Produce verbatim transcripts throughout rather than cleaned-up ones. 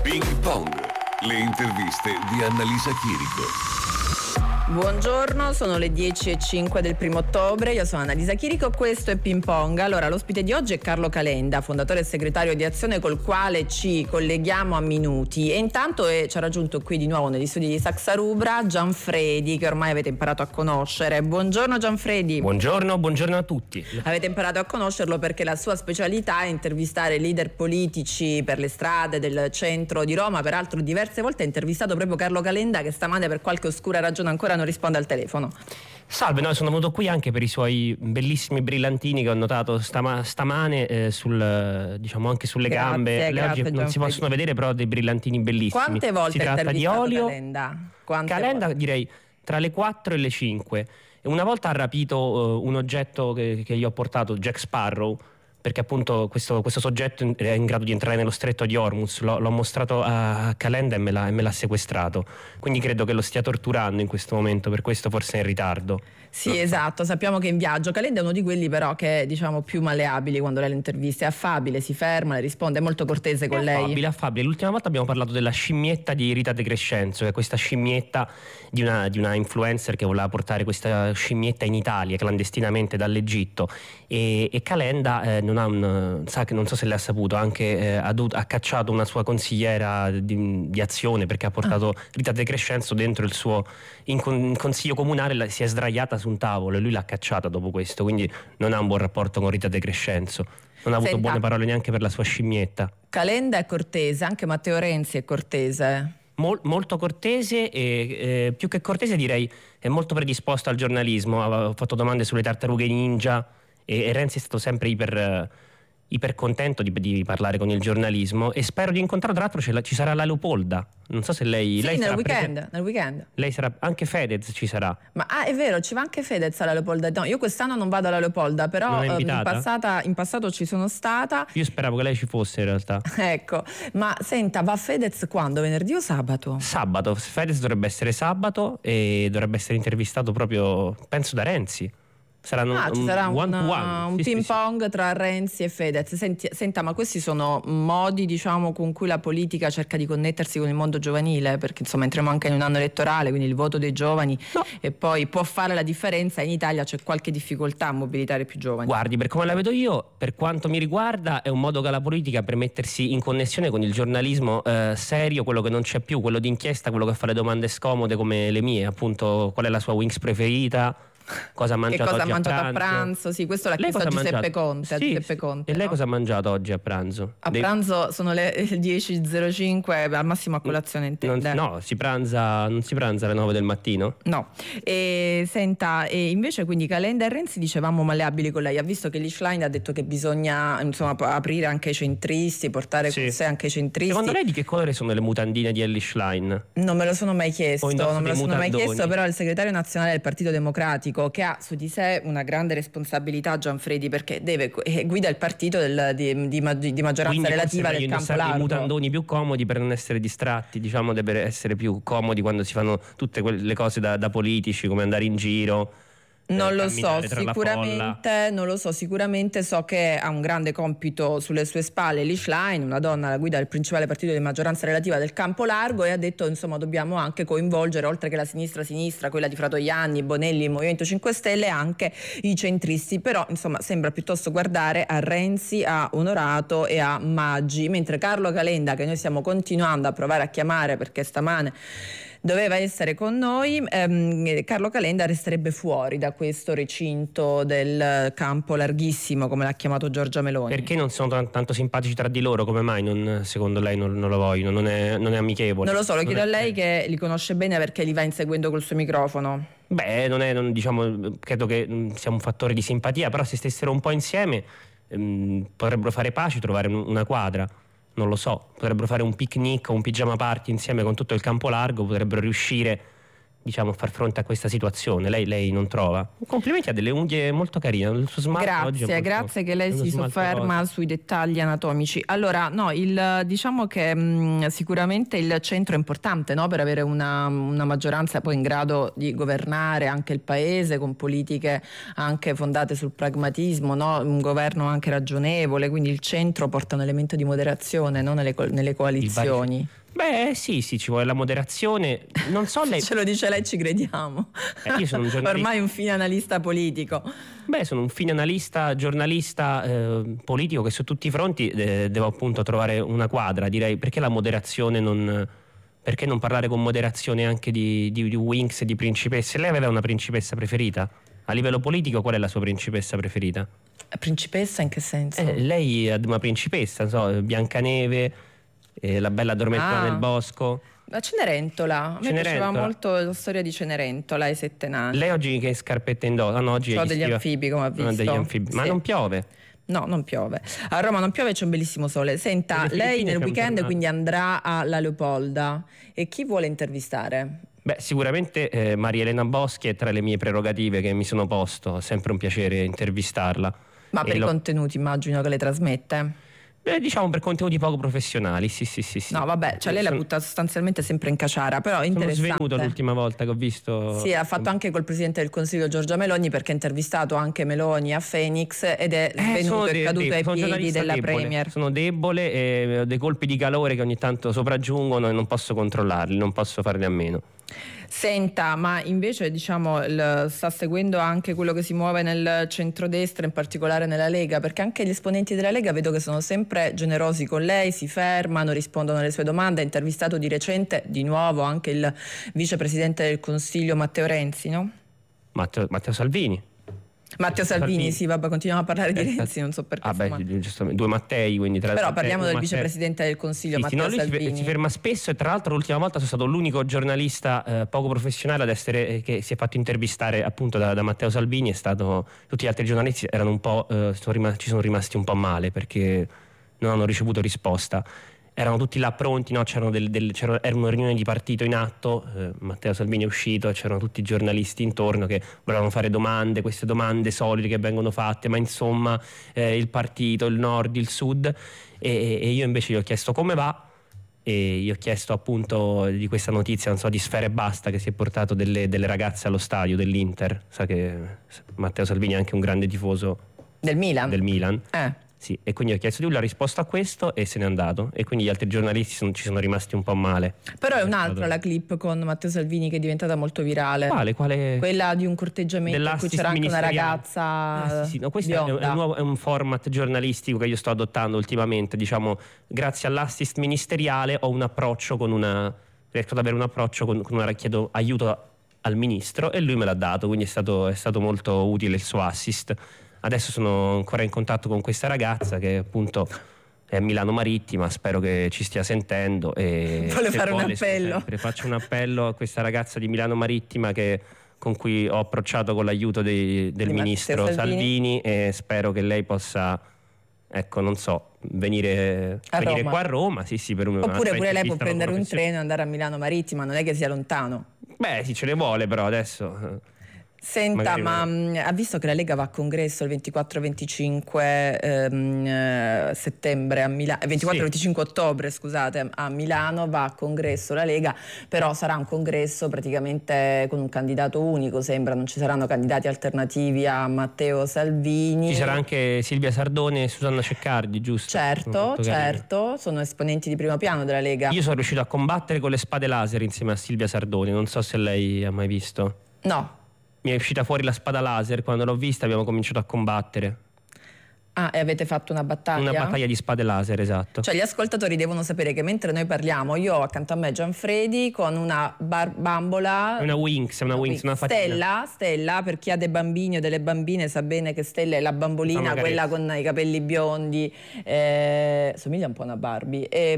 Ping Pong, le interviste di Annalisa Chirico. Buongiorno, sono le dieci e cinque del primo ottobre, io sono Annalisa Chirico, questo è Ping Pong. Allora, l'ospite di oggi è Carlo Calenda, fondatore e segretario di Azione, col quale ci colleghiamo a minuti. E intanto è, ci ha raggiunto qui di nuovo negli studi di Saxa Rubra Gianfredi, che ormai avete imparato a conoscere. Buongiorno Gianfredi. Buongiorno, buongiorno a tutti. Avete imparato a conoscerlo perché la sua specialità è intervistare leader politici per le strade del centro di Roma. Peraltro diverse volte ha intervistato proprio Carlo Calenda, che stamane per qualche oscura ragione ancora non risponde al telefono. Salve, no, sono venuto qui anche per i suoi bellissimi brillantini che ho notato stama, stamane eh, sul, diciamo anche sulle Grazie, gambe. Le oggi non si possono vedere, però dei brillantini bellissimi. Quante volte si tratta di olio. Calenda? Quante Calenda volte? Direi tra le quattro e le cinque. E una volta ha rapito uh, un oggetto che, che io ho portato, Jack Sparrow, perché appunto questo, questo soggetto è in grado di entrare nello stretto di Hormuz. L'ho, l'ho mostrato a Calenda e me, l'ha, e me l'ha sequestrato, quindi credo che lo stia torturando in questo momento, per questo forse è in ritardo. Sì, no. Esatto, sappiamo che è in viaggio. Calenda è uno di quelli però che è, diciamo, più malleabili quando lei le interviste, è affabile, si ferma, le risponde, è molto cortese con è lei. Affabile, affabile. L'ultima volta abbiamo parlato della scimmietta di Rita De Crescenzo, che è questa scimmietta di una, di una influencer che voleva portare questa scimmietta in Italia clandestinamente dall'Egitto, e, e Calenda eh, non ha un, sa che non so se l'ha saputo, anche eh, ha, dovuto, ha cacciato una sua consigliera di, di Azione perché ha portato ah. Rita De Crescenzo dentro il suo in, con, in consiglio comunale, la, si è sdraiata su un tavolo e lui l'ha cacciata dopo questo, quindi non ha un buon rapporto con Rita De Crescenzo, non ha avuto Senta, buone parole neanche per la sua scimmietta. Calenda è cortese, anche Matteo Renzi è cortese. Mol, molto cortese e eh, più che cortese direi è molto predisposto al giornalismo. Ha fatto domande sulle tartarughe ninja e, e Renzi è stato sempre iper, eh, iper contento di, di parlare con il giornalismo, e spero di incontrarlo. Tra l'altro la, ci sarà la Leopolda, non so se lei, sì, lei nel sarà weekend, presente. nel weekend Lei sarà, anche Fedez ci sarà. Ma ah, è vero, ci va anche Fedez alla Leopolda. No, io quest'anno non vado alla Leopolda, però Non è eh, in, invitata? passata, in passato ci sono stata. Io speravo che lei ci fosse in realtà. Ecco, ma senta, va Fedez quando? Venerdì o sabato? Sabato, Fedez dovrebbe essere sabato e dovrebbe essere intervistato proprio, penso, da Renzi. Saranno ah, un, ci sarà un, one to one. un sì, ping sì, pong sì. tra Renzi e Fedez. Senti, senta, ma questi sono modi, diciamo, con cui la politica cerca di connettersi con il mondo giovanile, perché insomma entriamo anche in un anno elettorale, quindi il voto dei giovani No. e poi può fare la differenza. In Italia c'è qualche difficoltà a mobilitare più giovani. Guardi, per come la vedo io, per quanto mi riguarda, è un modo che ha la politica per mettersi in connessione con il giornalismo eh, serio, quello che non c'è più, quello d'inchiesta, quello che fa le domande scomode come le mie, appunto, qual è la sua Wings preferita, cosa ha mangiato che cosa oggi ha mangiato a a pranzo. pranzo? Sì, questo l'ha Lei chiesto a cosa ha Giuseppe mangiato? Conte, a Sì, Giuseppe sì. Conte. E lei no? cosa ha mangiato oggi a pranzo? A Dei- pranzo sono le dieci e zero cinque, al massimo a colazione non, intende. no, si pranza, non si pranza alle nove del mattino? No, e senta, e invece quindi Calenda e Renzi dicevamo malleabili con lei. Ha visto che Lischlein ha detto che bisogna insomma aprire anche i centristi, portare Sì. con sé anche i centristi. Secondo lei di che colore sono le mutandine di Elly Schlein? Non me lo sono mai chiesto, O indossa non me lo dei sono mai mutandoni? chiesto, però il segretario nazionale del Partito Democratico, che ha su di sé una grande responsabilità, Gianfredi, perché deve, eh, guida il partito del, di, di, di maggioranza Quindi relativa forse del meglio campo indossare i largo. mutandoni più comodi per non essere distratti, diciamo, deve essere più comodi quando si fanno tutte quelle cose da, da politici, come andare in giro. Non eh, lo so, camminare tra la folla. sicuramente non lo so, sicuramente so che ha un grande compito sulle sue spalle Lischlein, una donna alla guida del principale partito di maggioranza relativa del campo largo, e ha detto insomma dobbiamo anche coinvolgere, oltre che la sinistra sinistra, quella di Fratoianni, Bonelli, il Movimento cinque Stelle, anche i centristi. Però insomma sembra piuttosto guardare a Renzi, a Onorato e a Maggi, mentre Carlo Calenda, che noi stiamo continuando a provare a chiamare perché stamane doveva essere con noi, ehm, Carlo Calenda resterebbe fuori da questo recinto del campo larghissimo, come l'ha chiamato Giorgia Meloni. Perché non sono t- tanto simpatici tra di loro? Come mai non, secondo lei non, non lo vogliono? Non è, non è amichevole? Non lo so, lo chiedo Non a è- lei che li conosce bene, perché li va inseguendo col suo microfono. Beh, non è, non, diciamo, credo che mh, sia un fattore di simpatia, però se stessero un po' insieme ehm, potrebbero fare pace, trovare un- una quadra. Non lo so, potrebbero fare un picnic o un pigiama party insieme con tutto il campo largo, potrebbero riuscire diciamo, far fronte a questa situazione. Lei, lei non trova? Complimenti, ha delle unghie molto carine. Il suo smalto grazie, oggi è molto, grazie che lei si sofferma rosa. sui dettagli anatomici. Allora, no, il, diciamo che mh, sicuramente il centro è importante, no, per avere una, una maggioranza poi in grado di governare anche il paese con politiche anche fondate sul pragmatismo, no? Un governo anche ragionevole, quindi il centro porta un elemento di moderazione, no? nelle, nelle coalizioni. Beh sì sì, ci vuole la moderazione. Non so lei. Ce lo dice lei, ci crediamo. Eh, io sono un giornalista. Ormai un fine analista politico. Beh, sono un fine analista, giornalista eh, politico che su tutti i fronti eh, devo appunto trovare una quadra, direi. Perché la moderazione non... Perché non parlare con moderazione anche di, di, di Winx e di principesse? Lei aveva una principessa preferita? A livello politico qual è la sua principessa preferita? Principessa in che senso? Eh, lei è una principessa, non so, Biancaneve, eh, la bella addormentata Ah. nel bosco. La Cenerentola, a me piaceva Cenerentola. molto la storia di Cenerentola ai sette nani. Lei oggi che scarpette indossa? Ah, no, oggi C'ho gli degli stiva- anfibi, come ha Ah, visto. degli anfibi. Ma Sì. non piove? No, non piove. A Roma non piove, c'è un bellissimo sole. Senta, Nelle lei Filippine nel c'è un weekend tornado. quindi andrà alla Leopolda e chi vuole intervistare? Beh, sicuramente eh, Maria Elena Boschi è tra le mie prerogative che mi sono posto, è sempre un piacere intervistarla. Ma E per i lo- contenuti immagino che le trasmette. Beh, diciamo per contenuti poco professionali, sì sì sì. sì. No, vabbè, cioè lei la Sono- butta sostanzialmente sempre in caciara, però è Sono interessante. svenuto l'ultima volta che ho visto. Sì, ha fatto anche col Presidente del Consiglio Giorgia Meloni, perché ha intervistato anche Meloni a Phoenix ed è Eh, svenuto sono e de- caduto de- ai sono piedi giornalista della debole. Premier. Sono debole e ho dei colpi di calore che ogni tanto sopraggiungono e non posso controllarli, non posso farne a meno. Senta, ma invece diciamo il- sta seguendo anche quello che si muove nel centrodestra, in particolare nella Lega, perché anche gli esponenti della Lega vedo che sono sempre generosi con lei, si fermano, rispondono alle sue domande. Ha intervistato di recente di nuovo anche il vicepresidente del Consiglio Matteo Renzi, no? Matteo, Matteo Salvini. Matteo Salvini, Salvini. sì, vabbè, continuiamo a parlare di Eh, Renzi, non so perché. Ah, beh, insomma. giustamente, due Mattei, quindi tra Però parliamo eh, del un Matteo. vicepresidente del Consiglio Sì, sì, Matteo no, lui si, Salvini. si ferma spesso e tra l'altro l'ultima volta sono stato l'unico giornalista eh, poco professionale ad essere eh, che si è fatto intervistare appunto da, da Matteo Salvini. È stato, tutti gli altri giornalisti erano un po' eh, sono rimasti, ci sono rimasti un po' male perché non hanno ricevuto risposta. Erano tutti là pronti, no? C'erano del, del, c'era, era una riunione di partito in atto, eh, Matteo Salvini è uscito, c'erano tutti i giornalisti intorno che volevano fare domande, queste domande solide che vengono fatte, ma insomma eh, il partito, il nord, il sud, e, e io invece gli ho chiesto come va e gli ho chiesto appunto di questa notizia, non so, di Sfera e Basta, che si è portato delle, delle ragazze allo stadio dell'Inter. Sa che Matteo Salvini è anche un grande tifoso Del Milan? del Milan. Eh. Sì, e quindi ho chiesto di lui, ha risposto a questo e se n'è andato, e quindi gli altri giornalisti sono- ci sono rimasti un po' male. Però è un'altra la clip con Matteo Salvini che è diventata molto virale. Quale? Quale? Quella di un corteggiamento in cui Dell'assist c'era anche una ministeriale. ragazza Ah, sì, sì, no, questo è, è bionda. un nuovo- è un format giornalistico che io sto adottando ultimamente, diciamo, grazie all'assist ministeriale ho un approccio con una riesco ad avere un approccio con, con una chiedo aiuto al ministro e lui me l'ha dato, quindi è stato, è stato molto utile il suo assist. Adesso sono ancora in contatto con questa ragazza che appunto è a Milano Marittima, spero che ci stia sentendo e Vuole se fare un vuole, appello. sempre, faccio un appello a questa ragazza di Milano Marittima che, con cui ho approcciato con l'aiuto dei- del Di ministro Matteo Salvini. Salvini e spero che lei possa, ecco, non so, venire, A venire Roma. qua a Roma, sì sì, per un Oppure pure lei può un'intervista prendere un professionale. treno e andare a Milano Marittima, non è che sia lontano. Beh sì, ce ne vuole però adesso. Senta, Magari ma no. mh, ha visto che la Lega va a congresso il ventiquattro venticinque ehm, eh, settembre a Milano, ventiquattro venticinque ottobre, scusate, a Milano va a congresso la Lega, però sarà un congresso praticamente con un candidato unico, sembra, non ci saranno candidati alternativi a Matteo Salvini. Ci sarà anche Silvia Sardone e Susanna Ceccardi, giusto? Certo, Molto carino. certo, sono esponenti di primo piano della Lega. Io sono riuscito a combattere con le spade laser insieme a Silvia Sardone, non so se lei ha mai visto. No. Mi è uscita fuori la spada laser, quando l'ho vista abbiamo cominciato a combattere. Ah, e avete fatto una battaglia? Una battaglia di spade laser, esatto. Cioè gli ascoltatori devono sapere che mentre noi parliamo io ho accanto a me Gianfredi con una bar- bambola, È una Winx, è una Winx, una fatina. Stella, Stella, per chi ha dei bambini o delle bambine sa bene che Stella è la bambolina, Fa una quella carezza. con i capelli biondi, eh, somiglia un po' a una Barbie e,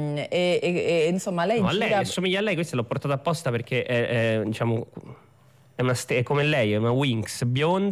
e- e- e, insomma lei No, a gira- lei, assomiglia a lei, questa l'ho portata apposta perché è, è, diciamo, è, una ste- è come lei, è una Winx bionda,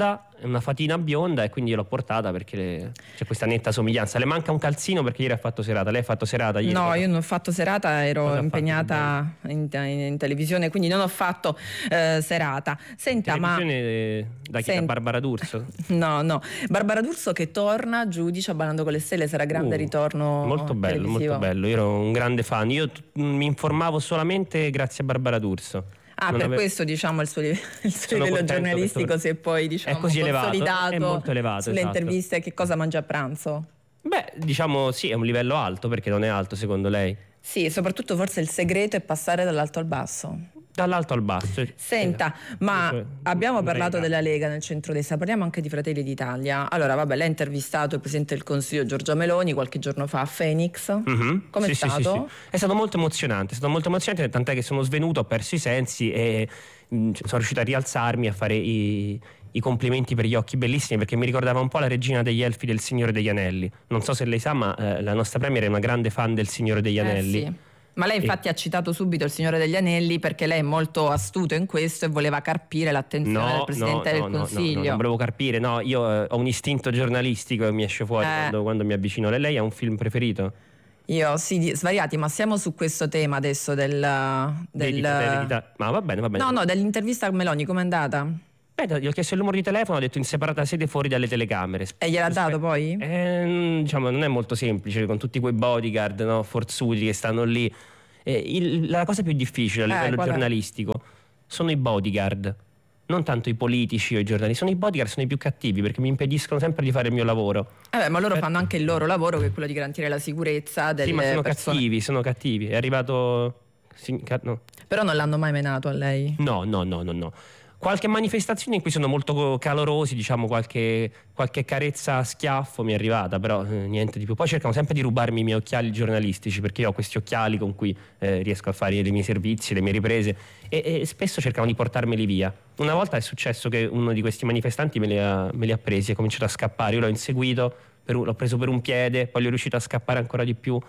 è una fatina bionda e quindi io l'ho portata perché le- c'è questa netta somiglianza. Le manca un calzino perché ieri ha fatto serata. Lei ha fatto serata ieri? No, io non ho fatto serata, ero Cosa ha impegnata in, in- in televisione, quindi non ho fatto eh, serata. Senta, ma Televisione da chi? Da Sent- Barbara D'Urso? no, no, Barbara D'Urso che torna, giudice a Ballando con le stelle, sarà grande Uh, ritorno Molto bello, televisivo. molto bello. Io ero un grande fan. Io t- mi informavo solamente grazie a Barbara D'Urso. Ah, Non per ave- questo diciamo il suo, live- il suo Sono livello contento giornalistico perché si è poi diciamo è così elevato, consolidato è molto elevato, sulle esatto. interviste. Che cosa mangia a pranzo? Beh, diciamo sì, è un livello alto, perché non è alto secondo lei? Sì, soprattutto forse il segreto è passare dall'alto al basso. Dall'alto al basso. Senta, Eh, ma cioè, abbiamo una parlato Lega. della Lega nel centrodestra, parliamo anche di Fratelli d'Italia. Allora, vabbè, lei ha intervistato il Presidente del Consiglio Giorgia Meloni qualche giorno fa a Phoenix. Mhm. Com'è Sì, sì, stato? sì, sì. È stato molto emozionante, è stato molto emozionante, tant'è che sono svenuto, ho perso i sensi e mh, sono riuscito a rialzarmi, a fare i, i complimenti per gli occhi bellissimi, perché mi ricordava un po' la regina degli elfi del Signore degli Anelli. Non so se lei sa, ma eh, la nostra premier è una grande fan del Signore degli Eh, Anelli. sì. Ma lei infatti ha citato subito il Signore degli Anelli perché lei è molto astuto in questo e voleva carpire l'attenzione del Presidente del no, no, Consiglio. no, non volevo carpire, no, io eh, ho un istinto giornalistico che mi esce fuori Eh. quando, quando mi avvicino. Lei, lei ha un film preferito? Io sì, di- svariati, ma siamo su questo tema adesso del... Dei- di del... Fratelli d'Italia. Ma va bene, va bene. No, no, dell'intervista a Meloni, com'è andata? Beh, gli ho chiesto il numero di telefono, ha detto in separata sede fuori dalle telecamere. E gliel'ha dato poi? Eh, diciamo, non è molto semplice con tutti quei bodyguard, no, forzuti che stanno lì. Eh, il- la cosa più difficile a Eh, livello qual è? giornalistico sono i bodyguard, non tanto i politici o i giornalisti, sono i bodyguard, sono i più cattivi perché mi impediscono sempre di fare il mio lavoro. Eh beh, ma loro Per- fanno anche il loro lavoro, che è quello di garantire la sicurezza delle Sì, ma sono persone. cattivi, sono cattivi. È arrivato. sì, ca- no. Però non l'hanno mai menato a lei. No, no, no, no, no. Qualche manifestazione in cui sono molto calorosi, diciamo qualche, qualche carezza a schiaffo mi è arrivata, però eh, niente di più. Poi cercano sempre di rubarmi i miei occhiali giornalistici, perché io ho questi occhiali con cui eh, riesco a fare i miei servizi, le mie riprese, e, e spesso cercano di portarmeli via. Una volta è successo che uno di questi manifestanti me li ha, me li ha presi e ha cominciato a scappare. Io l'ho inseguito, per un- l'ho preso per un piede, poi gli è riuscito a scappare ancora di più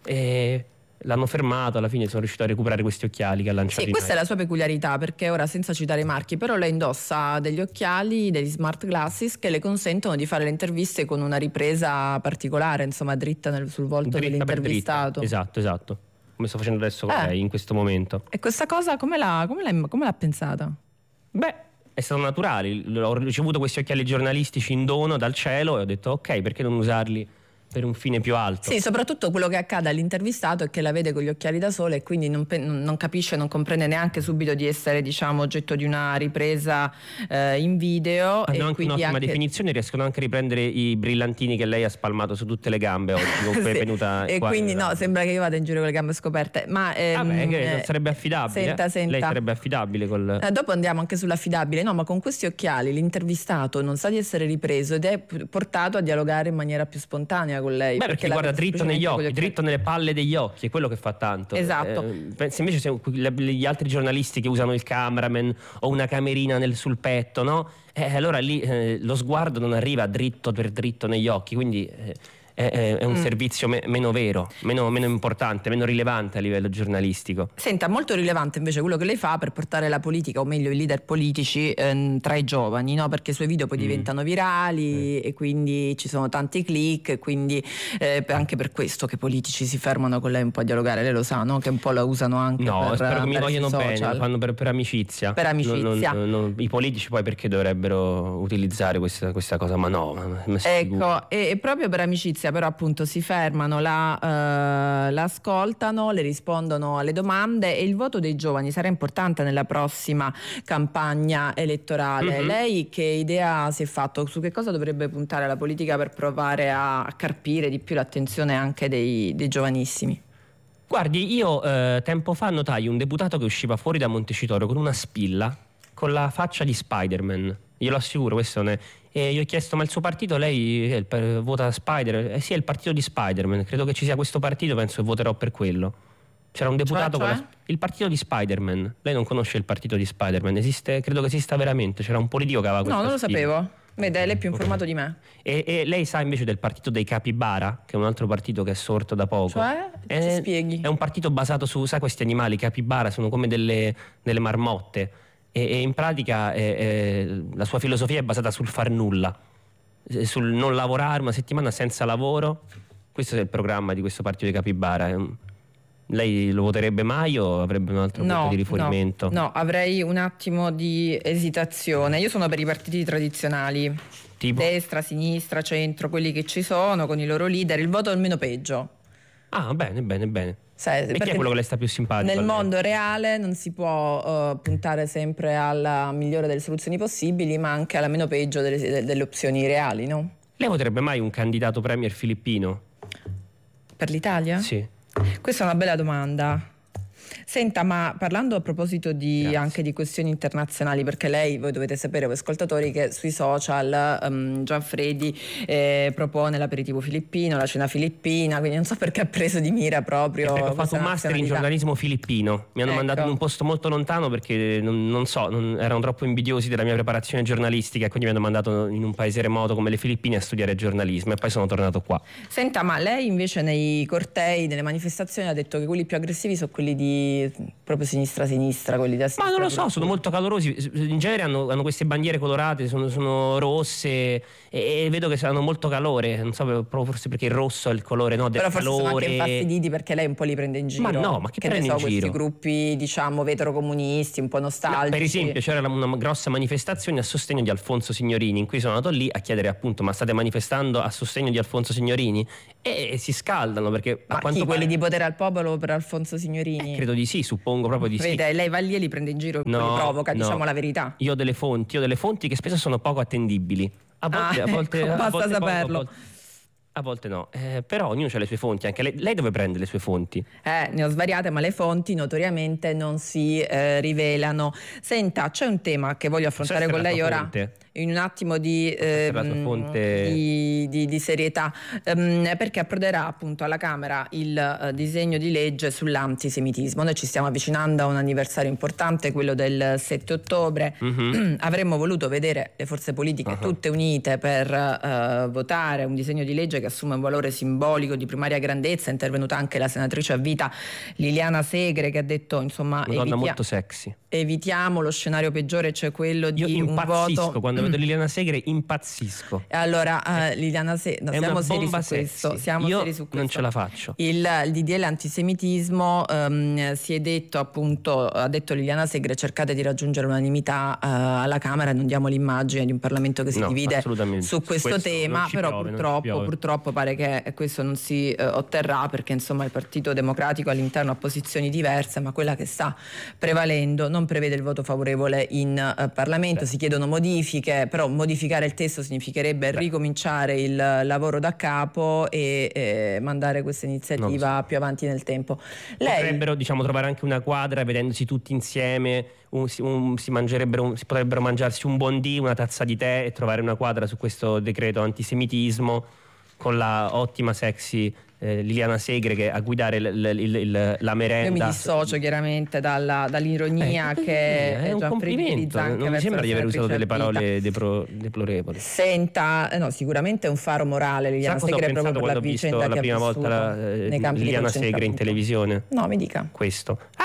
e l'hanno fermato. Alla fine sono riuscito a recuperare questi occhiali che ha lanciato Sì, in questa è aria. la sua peculiarità, perché ora, senza citare i marchi, però lei indossa degli occhiali, degli smart glasses che le consentono di fare le interviste con una ripresa particolare, insomma, dritta nel- sul volto Dritta per dritta. dell'intervistato. Esatto, esatto. Come sto facendo adesso con Eh. lei in questo momento. E questa cosa come l'ha, come l'ha- come l'ha pensata? Beh, è stato naturale. L- Ho ricevuto questi occhiali giornalistici in dono dal cielo e ho detto ok, perché non usarli per un fine più alto? Sì, soprattutto quello che accade all'intervistato è che la vede con gli occhiali da sole e quindi non, pe- non capisce, non comprende neanche subito di essere, diciamo, oggetto di una ripresa eh, in video. Hanno e anche quindi un'ottima anche... definizione, riescono anche a riprendere i brillantini che lei ha spalmato su tutte le gambe oggi con cui Sì, è venuta e qua. quindi no, sembra che io vada in giro con le gambe scoperte. Ma ehm, Vabbè, che non eh, sarebbe affidabile. Senta, senta. Lei sarebbe affidabile col... Eh, dopo andiamo anche sull'affidabile, no, ma con questi occhiali l'intervistato non sa di essere ripreso ed è p- portato a dialogare in maniera più spontanea con lei. Beh, perché la guarda vede dritto negli semplicemente con occhi, gli occhiali. dritto nelle palle degli occhi, è quello che fa tanto. Esatto. Eh, pensi invece se le- gli altri giornalisti che usano il cameraman o una camerina nel- sul petto, no? Eh, allora lì eh, lo sguardo non arriva dritto per dritto negli occhi, quindi eh, è, è- è un Mm. servizio me- meno vero, meno, meno importante, meno rilevante a livello giornalistico. Senta, molto rilevante invece quello che lei fa per portare la politica, o meglio i leader politici, ehm, tra i giovani, no? Perché i suoi video poi Mm. diventano virali e quindi ci sono tanti click, e quindi eh, anche per questo che i politici si fermano con lei un po' a dialogare, lei lo sa, no? Che un po' la usano anche No, per spero che mi andare sui vogliano bene, social. lo fanno per, per amicizia. Per amicizia. Non- non- non- I politici poi perché dovrebbero utilizzare questa, questa cosa? Ma no, ma, ma si figuri. Ecco, e, e proprio per amicizia però appunto si fermano, la, eh, la ascoltano, le rispondono alle domande e il voto dei giovani sarà importante nella prossima campagna elettorale. Mhm. Lei che idea si è fatto? Su che cosa dovrebbe puntare la politica per provare a, a carpire di più l'attenzione anche dei, dei giovanissimi? Guardi, io eh, tempo fa notai un deputato che usciva fuori da Montecitorio con una spilla con la faccia di Spider-Man. Glielo assicuro, questo non è. E gli ho chiesto: ma il suo partito, lei eh, il per- vota Spider? Eh sì, è il partito di Spider-Man. Credo che ci sia questo partito, penso che voterò per quello. C'era un deputato Cioè, con cioè? la- il partito di Spider-Man. Lei non conosce il partito di Spider-Man? Esiste? Credo che esista veramente. C'era un politico che aveva questa No, non lo spilla. sapevo. Vede, lei è più informato di me. E, e lei sa invece del partito dei Capibara, che è un altro partito che è sorto da poco. Cioè? Ci È- spieghi. È un partito basato su, sai, questi animali, i capibara, sono come delle, delle marmotte. e, e in pratica eh, eh, la sua filosofia è basata sul far nulla, sul non lavorare, una settimana senza lavoro. Questo è il programma di questo partito di Capibara. Lei lo voterebbe mai o avrebbe un altro no, punto di riferimento? No, no, avrei un attimo di esitazione. Io sono per i partiti tradizionali, tipo? Destra, sinistra, centro, quelli che ci sono con i loro leader. Il voto è il meno peggio. Ah, bene, bene, bene. Sai, e chi è quello che le sta più simpatico? Nel mondo reale non si può uh, puntare sempre alla migliore delle soluzioni possibili, ma anche alla meno peggio delle, delle opzioni reali, no? Lei voterebbe mai un candidato premier filippino? Per l'Italia? Sì. Questa è una bella domanda. Senta, ma parlando a proposito di, Grazie. anche di questioni internazionali, perché lei, voi dovete sapere, voi ascoltatori, che sui social um, Gianfredi eh, propone l'aperitivo filippino, la cena filippina, quindi non so perché ha preso di mira proprio. Ho fatto un master in giornalismo filippino, mi hanno ecco. mandato in un posto molto lontano perché non, non so, non, erano troppo invidiosi della mia preparazione giornalistica e quindi mi hanno mandato in un paese remoto come le Filippine a studiare giornalismo e poi sono tornato qua. Senta, ma lei invece nei cortei, nelle manifestazioni ha detto che quelli più aggressivi sono quelli di proprio sinistra-sinistra, quelli da sinistra. Ma non lo so, sono molto calorosi, in genere hanno, hanno queste bandiere colorate, sono, sono rosse e, e vedo che hanno molto calore, non so, proprio forse perché il rosso è il colore, no, del però forse calore. sono anche infastiditi perché lei un po' li prende in giro. Ma no, ma che, che prende ne so, in giro? questi gruppi, diciamo, veterocomunisti, un po' nostalgici. No, per esempio c'era una grossa manifestazione a sostegno di Alfonso Signorini, in cui sono andato lì a chiedere appunto: ma state manifestando a sostegno di Alfonso Signorini? E, e si scaldano perché ma a quanto chi, pare... quelli di Potere al Popolo per Alfonso Signorini? Eh, credo di sì, suppongo proprio di sì. Vede, lei va lì e li prende in giro, No, li provoca, no. diciamo la verità. Io ho delle fonti, io ho delle fonti che spesso sono poco attendibili. A volte, ah, a volte, ecco, a basta volte saperlo. Poco, a, volte, a volte no, eh, però ognuno ha le sue fonti, anche lei, lei dove prende le sue fonti? Eh, ne ho svariate, ma le fonti notoriamente non si eh, rivelano. Senta, c'è un tema che voglio affrontare con lei ora fonte? in un attimo di, eh, fonte... di, di, di serietà, um, perché approderà appunto alla Camera il uh, disegno di legge sull'antisemitismo. Noi ci stiamo avvicinando a un anniversario importante, quello del sette ottobre. Mm-hmm. Avremmo voluto vedere le forze politiche uh-huh. tutte unite per uh, votare un disegno di legge che assume un valore simbolico di primaria grandezza. È intervenuta anche la senatrice a vita Liliana Segre, che ha detto insomma una donna evitia- molto sexy. evitiamo lo scenario peggiore, cioè quello di Io un voto. Quando vedo Liliana Segre impazzisco. Allora uh, Liliana Segre, no, siamo seri su questo, sexy. siamo Io seri su questo. Non ce la faccio. Il, il D D L antisemitismo um, si è detto appunto, ha detto Liliana Segre, cercate di raggiungere l'unanimità uh, alla Camera e non diamo l'immagine di un Parlamento che si no, divide su questo, questo tema, però piove, purtroppo, purtroppo pare che questo non si uh, otterrà, perché insomma il Partito Democratico all'interno ha posizioni diverse, ma quella che sta prevalendo non prevede il voto favorevole in uh, Parlamento. Beh. Si chiedono modifiche, però modificare il testo significherebbe Beh. ricominciare il lavoro da capo e eh, mandare questa iniziativa so. più avanti nel tempo. Lei... Potrebbero diciamo trovare anche una quadra, vedendosi tutti insieme, un, un, si, mangerebbero un, si potrebbero mangiarsi un buondì, una tazza di tè e trovare una quadra su questo decreto antisemitismo con la ottima sexy eh, Liliana Segre che a guidare l, l, l, l, la merenda. Io mi dissocio chiaramente dalla, dall'ironia eh, che è un complimento, non mi sembra di aver usato delle parole depro, deplorevoli. Senta, no, sicuramente è un faro morale Liliana Segre, proprio per la vicenda la che prima ha volta la, eh, nei campi Liliana Segre in televisione. No, mi dica. Questo. Ah!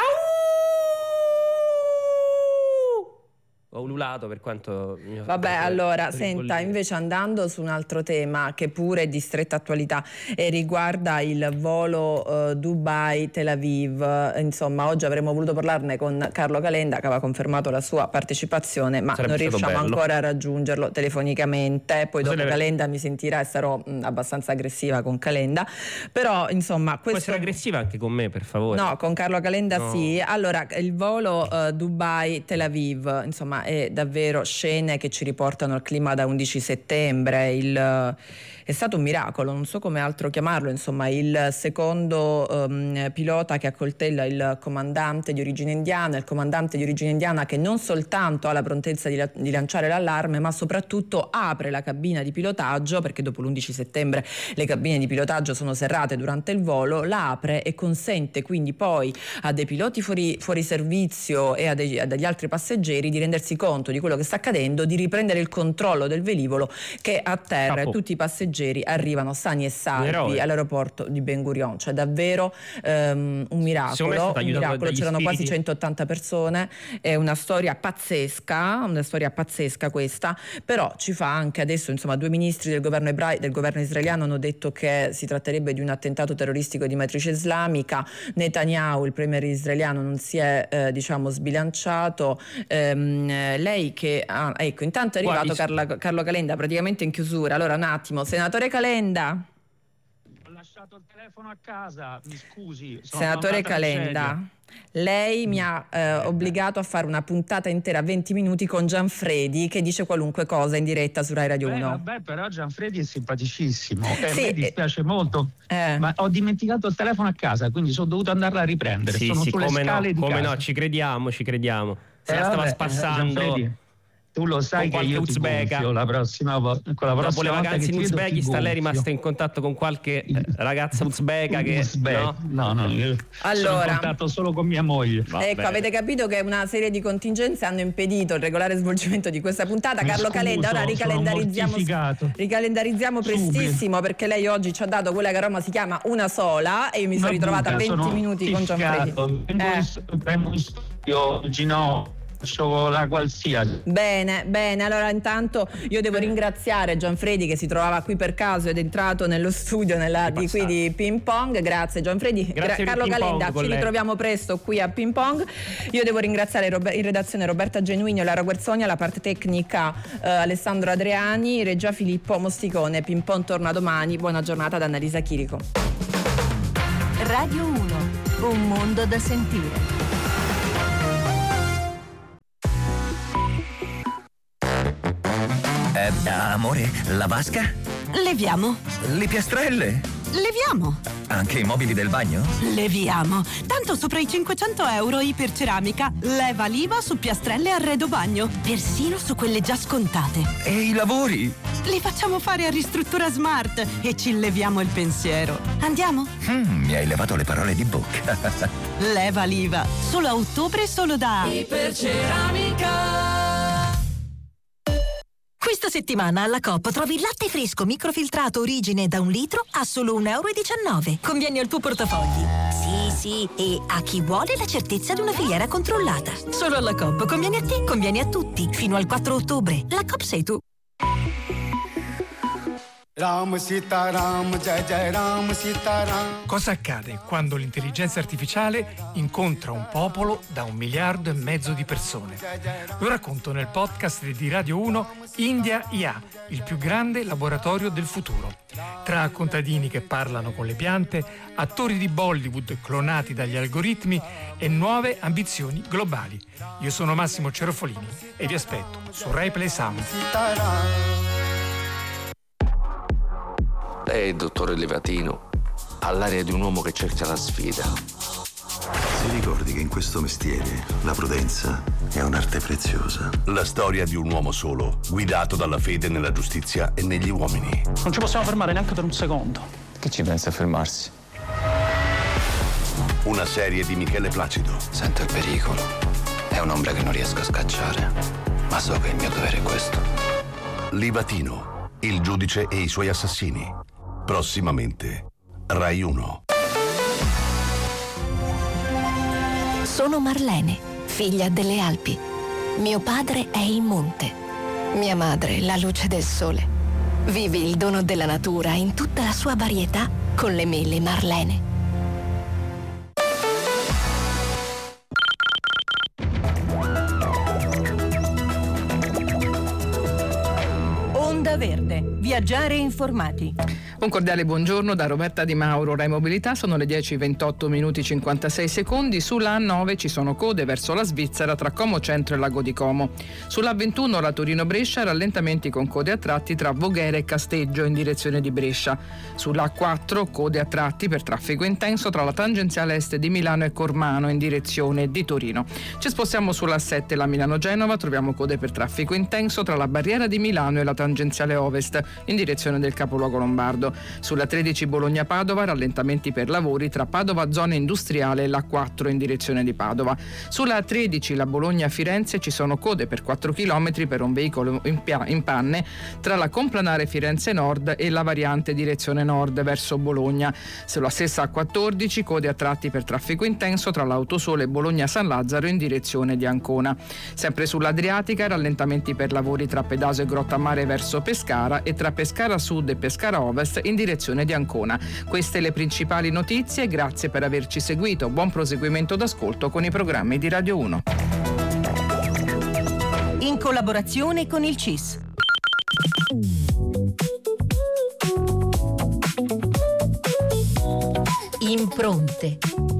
Ho ululato per quanto... Vabbè, allora, senta, invece andando su un altro tema che pure è di stretta attualità e riguarda il volo uh, Dubai-Tel Aviv, insomma, oggi avremmo voluto parlarne con Carlo Calenda, che aveva confermato la sua partecipazione, ma Sarebbe non riusciamo bello. ancora a raggiungerlo telefonicamente, poi Cosa dopo deve... Calenda mi sentirà e sarò mh, abbastanza aggressiva con Calenda, però insomma... Questo... Può essere aggressiva anche con me, per favore. No, con Carlo Calenda no. sì. Allora, il volo uh, Dubai-Tel Aviv, insomma, è davvero scene che ci riportano al clima da undici settembre. Il, è stato un miracolo, non so come altro chiamarlo, insomma, il secondo um, pilota che accoltella il comandante di origine indiana, il comandante di origine indiana che non soltanto ha la prontezza di, la, di lanciare l'allarme, ma soprattutto apre la cabina di pilotaggio, perché dopo l'undici settembre le cabine di pilotaggio sono serrate durante il volo, la apre e consente quindi poi a dei piloti fuori, fuori servizio e a, dei, a degli altri passeggeri di rendersi rendersi conto di quello che sta accadendo, di riprendere il controllo del velivolo che a terra Capo. e tutti i passeggeri arrivano sani e salvi eroe. all'aeroporto di Ben Gurion. Cioè davvero um, un miracolo, un miracolo. C'erano spiriti. quasi centottanta persone, è una storia pazzesca, una storia pazzesca questa, però ci fa anche adesso, insomma, due ministri del governo ebrai, del governo israeliano hanno detto che si tratterebbe di un attentato terroristico di matrice islamica. Netanyahu, il premier israeliano, non si è eh, diciamo sbilanciato. Ehm, lei che ah, ecco, intanto è arrivato Carla, Carlo Calenda praticamente in chiusura. Allora un attimo, senatore Calenda. Ho lasciato il telefono a casa, mi scusi. Sono Senatore Calenda, lei mi ha eh, obbligato a fare una puntata intera, venti minuti, con Gianfredi che dice qualunque cosa in diretta su Rai Radio uno. Beh, vabbè, però Gianfredi è simpaticissimo, eh, Sì, mi dispiace molto, eh. ma ho dimenticato il telefono a casa, quindi sono dovuto andarla a riprendere. Sì, sono sì, sulle come scale no, di come casa. no, ci crediamo, ci crediamo. Se Eh, la stava vabbè, spassando. Gianfredi, tu lo sai con che io qualche ti uzbeka. gonfio la prossima volta. Con la Dopo prossima le volta vacanze che in ti vedo, ti Uzbekistan, lei è gonfio. rimasta in contatto con qualche eh, ragazza uzbeka che Uzbek. no? No, no, io Allora. sono in contatto solo con mia moglie. Va Ecco, bene. avete capito che una serie di contingenze hanno impedito il regolare svolgimento di questa puntata. Mi Carlo scuso, Calenda, ora sono ricalendarizziamo, mortificato. ricalendarizziamo Subito. prestissimo, perché lei oggi ci ha dato quella che a Roma si chiama una sola e io mi sono Una ritrovata a buca, venti sono minuti con Gianfredi. mortificato. Vengo Eh. in st- vengo in studio oggi, no, faccio la qualsiasi. Bene, bene, allora intanto io devo ringraziare Gianfredi che si trovava qui per caso ed è entrato nello studio nella, di qui di Ping Pong. Grazie Gianfredi. Grazie per il Carlo ping pong, Calenda, ci collega. ritroviamo presto qui a Ping Pong. Io devo ringraziare Rober- in redazione Roberta Genuini e Lara Guerzoni, alla parte tecnica eh, Alessandro Adriani, regia Filippo Mosticone. Ping Pong torna domani. Buona giornata da Annalisa Chirico. Radio uno, un mondo da sentire. Eh, amore, la vasca? Leviamo, Le piastrelle? leviamo, Anche i mobili del bagno? leviamo. Tanto sopra i cinquecento euro Iperceramica. Leva l'I V A su piastrelle e arredo bagno. Persino su quelle già scontate. E i lavori? Li facciamo fare a Ristruttura Smart e ci leviamo il pensiero. Andiamo? Mm, mi hai levato le parole di bocca. Leva l'I V A. Solo a ottobre, solo da Iperceramica. Questa settimana alla Coop trovi il latte fresco microfiltrato origine da un litro a solo un euro e diciannove. Conviene al tuo portafogli. Sì, sì, e a chi vuole la certezza di una filiera controllata. Solo alla Coop. Conviene a te, conviene a tutti. Fino al quattro ottobre. La Coop sei tu. Ram Sita Ram, Jai Jai Ram Sita Ram. Cosa accade quando l'intelligenza artificiale incontra un popolo da un miliardo e mezzo di persone? Lo racconto nel podcast di Radio uno India I A, il più grande laboratorio del futuro. Tra contadini che parlano con le piante, attori di Bollywood clonati dagli algoritmi e nuove ambizioni globali. Io sono Massimo Cerofolini e vi aspetto su Rai Play Sound. Lei, dottore Levatino, ha l'aria di un uomo che cerca la sfida. Si ricordi che in questo mestiere la prudenza è un'arte preziosa. La storia di un uomo solo, guidato dalla fede nella giustizia e negli uomini. Non ci possiamo fermare neanche per un secondo. Che ci pensa a fermarsi? Una serie di Michele Placido. Sento il pericolo. È un'ombra che non riesco a scacciare, ma so che il mio dovere è questo. Livatino, il giudice e i suoi assassini. Prossimamente, Rai uno. Sono Marlene, figlia delle Alpi. Mio padre è il monte. Mia madre, la luce del sole. Vivi il dono della natura in tutta la sua varietà con le mele Marlene. Onda Verde, viaggiare informati. Un cordiale buongiorno da Roberta Di Mauro, Rai Mobilità. Sono le dieci e ventotto minuti cinquantasei secondi. Sulla A nove ci sono code verso la Svizzera tra Como Centro e Lago di Como. Sulla A ventuno la Torino-Brescia, rallentamenti con code a tratti tra Voghera e Casteggio in direzione di Brescia. Sulla A quattro code a tratti per traffico intenso tra la tangenziale est di Milano e Cormano in direzione di Torino. Ci spostiamo sulla A sette, la Milano-Genova, troviamo code per traffico intenso tra la barriera di Milano e la tangenziale ovest in direzione del capoluogo lombardo. Nord. Sulla tredici Bologna-Padova rallentamenti per lavori tra Padova zona industriale e l'A quattro in direzione di Padova. Sulla tredici la Bologna-Firenze ci sono code per quattro chilometri per un veicolo in, pia- in panne tra la complanare Firenze Nord e la variante direzione nord verso Bologna. Sulla stessa A quattordici code a tratti per traffico intenso tra l'Autosole e Bologna-San Lazzaro in direzione di Ancona. Sempre sull'Adriatica rallentamenti per lavori tra Pedaso e Grottammare verso Pescara e tra Pescara Sud e Pescara Ovest in direzione di Ancona. Queste le principali notizie, grazie per averci seguito, buon proseguimento d'ascolto con i programmi di Radio uno. In collaborazione con il C I S. Impronte.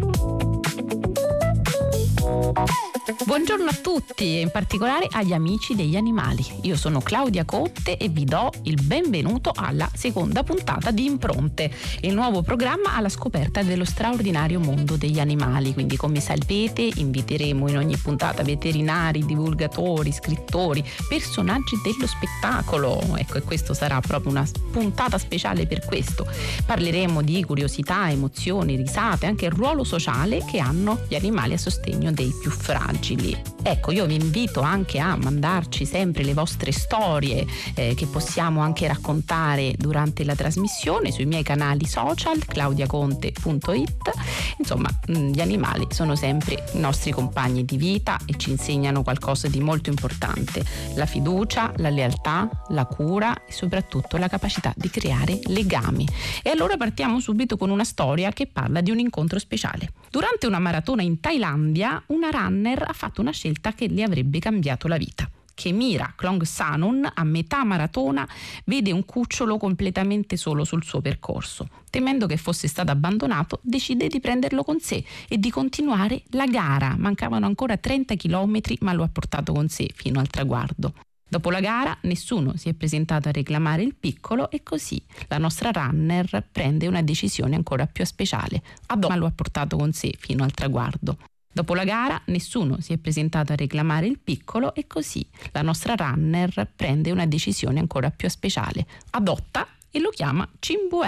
Buongiorno a tutti e in particolare agli amici degli animali. Io sono Claudia Cotte e vi do il benvenuto alla seconda puntata di Impronte, il nuovo programma alla scoperta dello straordinario mondo degli animali. Quindi, come sapete, inviteremo in ogni puntata veterinari, divulgatori, scrittori, personaggi dello spettacolo. Ecco, e questo sarà proprio una puntata speciale per questo. Parleremo di curiosità, emozioni, risate, anche il ruolo sociale che hanno gli animali a sostegno dei più fragili. Ecco, io vi invito anche a mandarci sempre le vostre storie eh, che possiamo anche raccontare durante la trasmissione sui miei canali social claudiaconte punto it. Insomma, gli animali sono sempre i nostri compagni di vita e ci insegnano qualcosa di molto importante: la fiducia, la lealtà, la cura e soprattutto la capacità di creare legami. E allora partiamo subito con una storia che parla di un incontro speciale. Durante una maratona in Thailandia, una runner ha fatto una scelta che le avrebbe cambiato la vita. Kemira Klongsanon, a metà maratona, vede un cucciolo completamente solo sul suo percorso. Temendo che fosse stato abbandonato, decide di prenderlo con sé e di continuare la gara. Mancavano ancora trenta chilometri, ma lo ha portato con sé fino al traguardo. Dopo la gara nessuno si è presentato a reclamare il piccolo e così la nostra runner prende una decisione ancora più speciale. Ma lo ha portato con sé fino al traguardo. Dopo la gara nessuno si è presentato a reclamare il piccolo e così la nostra runner prende una decisione ancora più speciale. Adotta e lo chiama Cimbue.